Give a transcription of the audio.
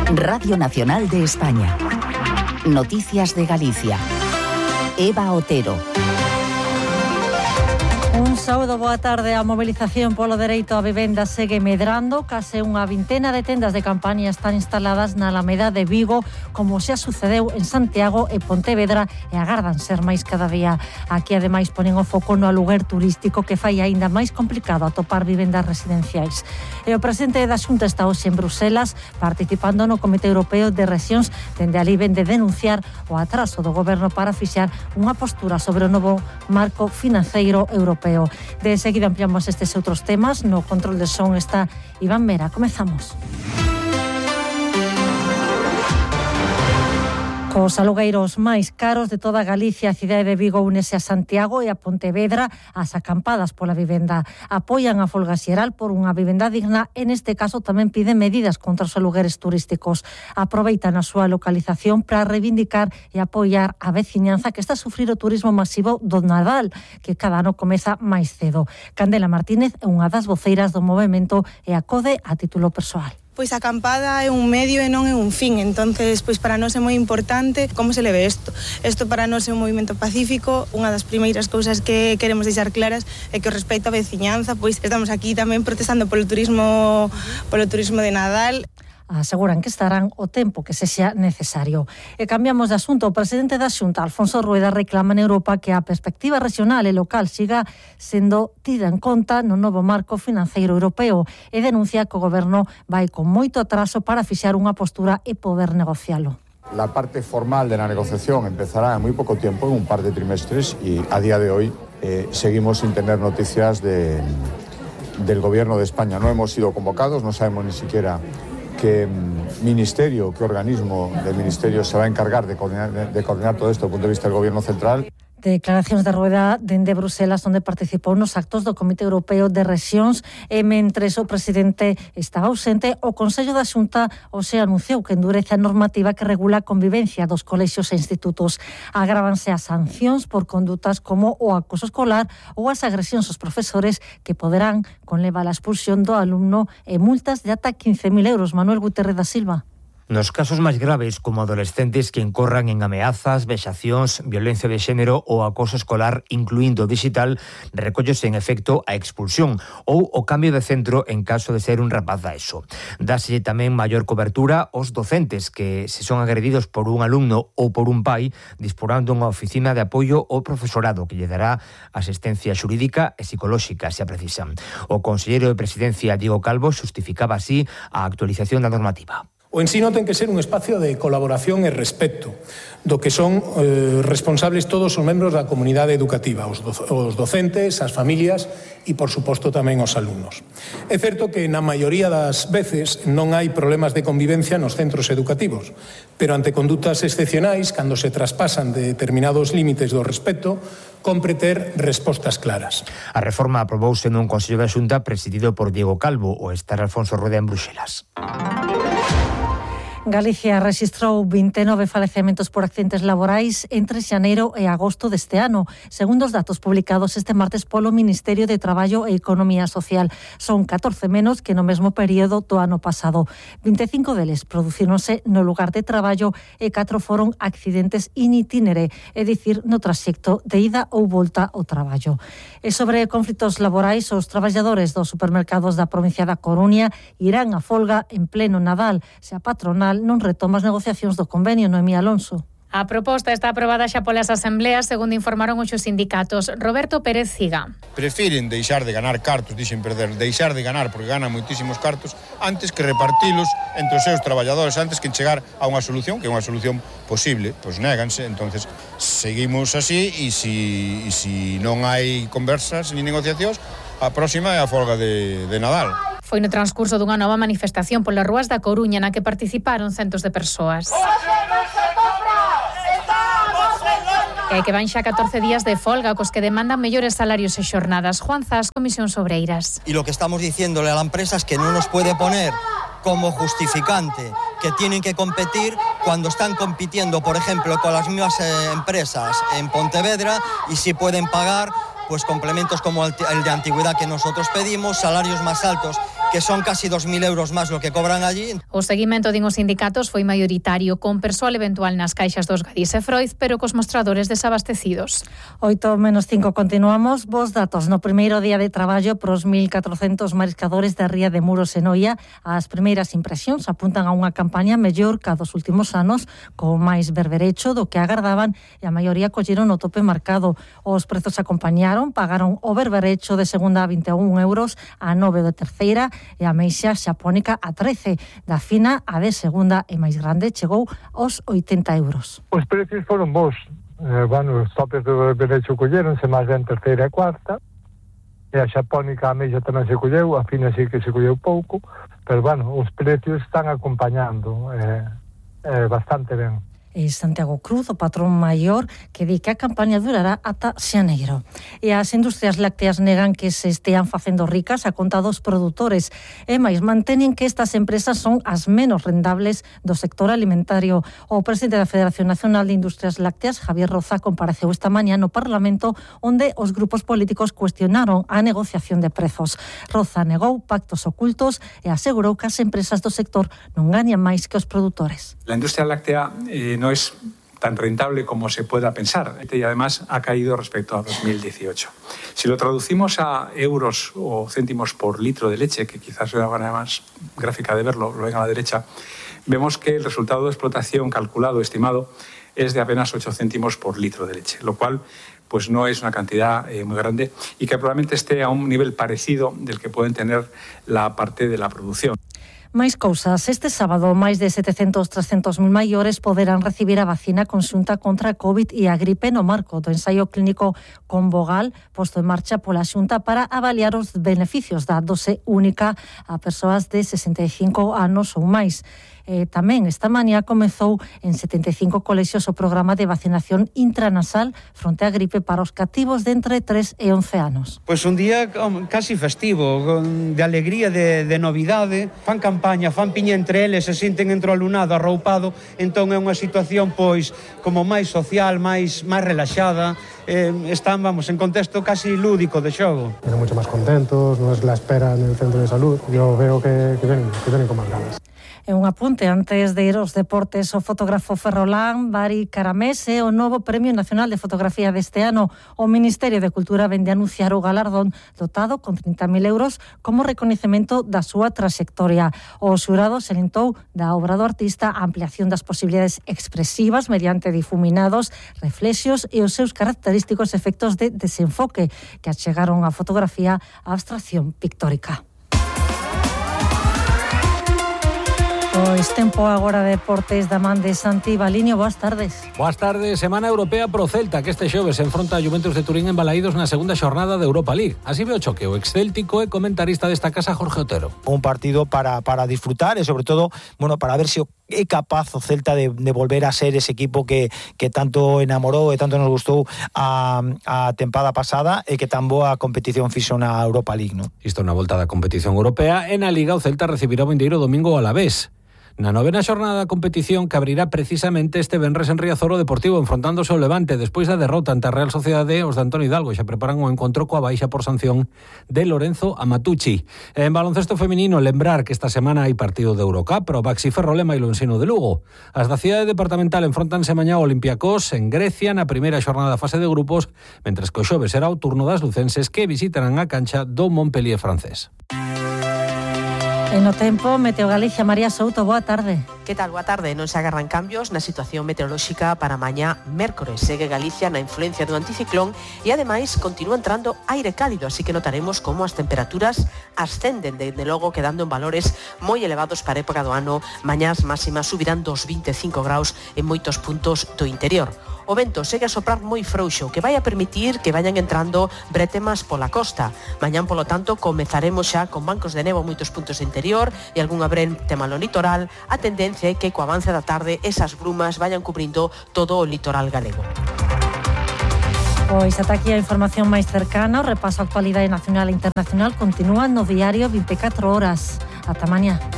Radio Nacional de España. Noticias de Galicia. Eva Otero. Un sábado, boa tarde. A mobilización polo dereito á vivenda segue medrando. Case unha vintena de tendas de campaña están instaladas na Alameda de Vigo, como xa sucedeu en Santiago e Pontevedra, e agardan ser máis cada día. Aquí, ademais, ponen o foco no aluguer turístico, que fai aínda máis complicado atopar vivendas residenciais. E o presidente da Xunta está hoxe en Bruselas, participando no Comité Europeo de Rexións, dende ali ven de denunciar o atraso do goberno para fixar unha postura sobre o novo marco financeiro europeo. De seguida ampliamos estes outros temas. No control de son está Iván Mera. Comezamos. Cos alugueiros máis caros de toda Galicia, a cidade de Vigo únese a Santiago e a Pontevedra ás acampadas pola vivenda. Apoian a folga xeral por unha vivenda digna e neste caso tamén piden medidas contra os alugueres turísticos. Aproveitan a súa localización para reivindicar e apoiar a veciñanza que está a sufrir o turismo masivo do Nadal, que cada ano comeza máis cedo. Candela Martínez é unha das voceiras do movemento e acode a título persoal. Pois a acampada é un medio e non é un fin, entonces pois para nós é moi importante como se leve isto. Isto para nós é un movimento pacífico. Unha das primeiras cousas que queremos deixar claras é que o respecto á veciñanza, pois estamos aquí tamén protestando polo turismo de Nadal. Aseguran que estarán o tempo que sexa necesario. E cambiamos de asunto. O presidente da Xunta, Alfonso Rueda, reclama en Europa que a perspectiva regional e local siga sendo tida en conta no novo marco financeiro europeo e denuncia que o goberno vai con moito atraso para fixar unha postura e poder negocialo. La parte formal de la negociación empezará en muy poco tiempo, en un par de trimestres, y a día de hoy seguimos sin tener noticias del gobierno de España. No hemos sido convocados, no sabemos ni siquiera qué ministerio, qué organismo del ministerio se va a encargar de coordinar todo esto desde el punto de vista del gobierno central. Declaracións de Rueda dende Bruselas, onde participou nos actos do Comité Europeo de Rexións, e mentres o presidente estaba ausente, o Consello da Xunta hoxe anunciou que endurece a normativa que regula a convivencia dos colexios e institutos. Agrávanse as sancións por condutas como o acoso escolar ou as agresións aos profesores, que poderán conlevar a expulsión do alumno e multas de ata 15.000 euros. Manuel Guterres da Silva. Nos casos máis graves, como adolescentes que incorran en ameazas, vexacións, violencia de xénero ou acoso escolar, incluindo digital, recóllese en efecto a expulsión ou o cambio de centro en caso de ser un rapaz da ESO. Dáselle tamén maior cobertura aos docentes que, se son agredidos por un alumno ou por un pai, disporán dunha oficina de apoio ao profesorado que lle dará asistencia xurídica e psicolóxica, se a precisan. O conselleiro de Presidencia, Diego Calvo, xustificaba así a actualización da normativa. O ensino ten que ser un espacio de colaboración e respecto, do que son responsables todos os membros da comunidade educativa, os docentes, as familias e, por suposto, tamén os alumnos. É certo que na maioría das veces non hai problemas de convivencia nos centros educativos, pero ante condutas excepcionais, cando se traspasan determinados límites do respecto, compre ter respostas claras. A reforma aprobouse nun Consello da Xunta presidido por Diego Calvo, o estar Alfonso Rueda en Bruxelas. Galicia rexistrou 29 falecementos por accidentes laborais entre xaneiro e agosto deste ano, segundo os datos publicados este martes polo Ministerio de Traballo e Economía Social. Son 14 menos que no mesmo período do ano pasado. 25 deles producíronse no lugar de traballo e 4 foron accidentes in itinere, é dicir, no traxecto de ida ou volta ao traballo. E sobre conflitos laborais, os traballadores dos supermercados da provincia da Coruña irán a folga en pleno Nadal, se a patronal non retoma as negociacións do convenio. Noemí Alonso. A proposta está aprobada xa polas asembleas, segundo informaron os sindicatos. Roberto Pérez Ciga. Prefiren deixar de ganar cartos, deixar de ganar porque ganan moitísimos cartos, antes que repartilos entre os seus traballadores, antes que chegar a unha solución, que é unha solución posible, pois néganse. Entonces seguimos así, e si non hai conversas ni negociacións, a próxima é a folga de Nadal. Foi no transcurso dunha nova manifestación polas rúas da Coruña na que participaron centos de persoas. E que van xa 14 días de folga, cos que demandan mellores salarios e xornadas. Juan Zas, Comisións Obreiras. Y lo que estamos diciéndole a la empresa es que no nos puede poner como justificante que tienen que competir cuando están compitiendo, por ejemplo, con las mismas empresas en Pontevedra, y si pueden pagar pues complementos como el de antigüedad que nosotros pedimos, salarios más altos que son casi 2.000 euros más lo que cobran allí. O seguimento din os sindicatos foi maioritario, con persoal eventual nas caixas dos Gadis e Freud, pero cos mostradores desabastecidos. 8:05 continuamos. Vos datos no primeiro día de traballo pros 1.400 mariscadores da ría de Muros e Noia. As primeiras impresións apuntan a unha campaña mellor que a dos últimos anos, con máis berberecho do que agardaban e a maioría colleron o tope marcado. Os prezos acompañaron, pagaron o berberecho de segunda a 21 euros, a 9 de terceira e a meixa xapónica a 13, da fina a de segunda e máis grande chegou aos 80 euros. Os precios foron bons. Os topes do berberecho colleronse máis ben terceira e cuarta, e a xapónica a meixa tamén se colleu, a fina sí que se colleu pouco, pero os precios están acompañando bastante ben. E Santiago Cruz, o patrón maior, que di que a campaña durará ata xaneiro. E as industrias lácteas negan que se estean facendo ricas a conta dos produtores, e máis manteñen que estas empresas son as menos rendables do sector alimentario. O presidente da Federación Nacional de Industrias Lácteas, Javier Roza, compareceu esta mañá no Parlamento, onde os grupos políticos cuestionaron a negociación de prezos. Roza negou pactos ocultos e asegurou que as empresas do sector non gañan máis que os produtores. La industria láctea no es tan rentable como se pueda pensar y además ha caído respecto a 2018. Si lo traducimos a euros o céntimos por litro de leche, que quizás es la manera más gráfica de verlo, lo ven a la derecha, vemos que el resultado de explotación calculado, estimado, es de apenas 8 céntimos por litro de leche, lo cual pues no es una cantidad muy grande y que probablemente esté a un nivel parecido del que pueden tener la parte de la producción. Máis cousas. Este sábado, máis de 300.000 maiores poderán recibir a vacina conxunta contra a COVID e a gripe no marco do ensaio clínico Convogal, posto en marcha pola Xunta para avaliar os beneficios da dose única a persoas de 65 anos ou máis. Tamén esta mañá comezou en 75 colexios o programa de vacinación intranasal fronte á gripe para os cativos de entre 3 e 11 anos. Pois un día casi festivo, de alegría, de novidade. Fan campaña, fan piña entre eles, se sinten entre o alumnado arroupado, entón é unha situación pois como máis social, máis relaxada. Están, en contexto casi lúdico de xogo. Están mucho más contentos, no es la espera en el centro de salud. Yo veo que vienen con más ganas. E un apunte antes de ir aos deportes, o fotógrafo ferrolán Bari Caramés é o novo Premio Nacional de Fotografía deste ano. O Ministerio de Cultura vende anunciar o galardón dotado con 30.000 euros como recoñecemento da súa traxectoria. O xurado salientou da obra do artista a ampliación das posibilidades expresivas mediante difuminados, reflexios e os seus característicos efectos de desenfoque que achegaron a fotografía á abstracción pictórica. Pois tempo agora de deportes da man de Santi Baliño. Boas tardes. Boas tardes. Semana europea pro Celta, que este xoves se enfronta a Juventus de Turín en Balaídos na segunda xornada de Europa League. Así ve o choque o excéltico e comentarista desta casa Jorge Otero. Un partido para disfrutar e sobre todo, para ver se é capaz o Celta de volver a ser ese equipo que tanto enamorou e tanto nos gustou a tempada pasada e que tan boa competición fixo na Europa League, non? Isto na volta da competición europea. En a Liga o Celta recibirá o vindeiro domingo ao Alavés. Na novena xornada da competición que abrirá precisamente este venres en Riazor o Deportivo enfrontándose ao Levante despois da derrota ante a Real Sociedade. Os de Antonio Hidalgo xa preparan o encontro coa baixa por sanción de Lorenzo Amatucci. En baloncesto feminino, lembrar que esta semana hai partido de Eurocup pro Baxi Ferrolema e o Ensino de Lugo. As da cidade departamental enfrontanse mañá ao Olympiacos en Grecia na primeira xornada da fase de grupos, mentres que o xoves será o turno das lucenses que visitarán a cancha do Montpellier francés. En o tempo, Meteo Galicia, María Souto, boa tarde. Que tal? Boa tarde. Non se agarran cambios na situación meteorolóxica para mañá mércores. Segue Galicia na influencia do anticiclón e ademais continúa entrando aire cálido, así que notaremos como as temperaturas ascenden, desde logo quedando en valores moi elevados para a época do ano. Mañás máximas subirán dos 25 graus en moitos puntos do interior. O vento segue a soprar moi frouxo, que vai a permitir que vayan entrando bretemas pola costa. Mañán, polo tanto, comezaremos xa con bancos de nevo en moitos puntos do interior e algunha brete malo litoral. A tendencia é que co avance da tarde esas brumas vayan cubrindo todo o litoral galego. Pois ata aquí a información máis cercana. O repaso a actualidade nacional e internacional continúa no diario 24 horas. Ata mañá.